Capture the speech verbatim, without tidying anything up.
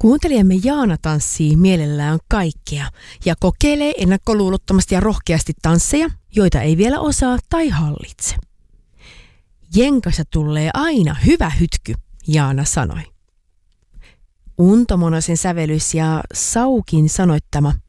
Kuuntelijamme Jaana tanssii mielellään kaikkea ja kokeilee ennakkoluulottomasti ja rohkeasti tansseja, joita ei vielä osaa tai hallitse. Jenkassa tulee aina hyvä hytky, Jaana sanoi. Unto Monosen sävelys ja Saukin sanoittama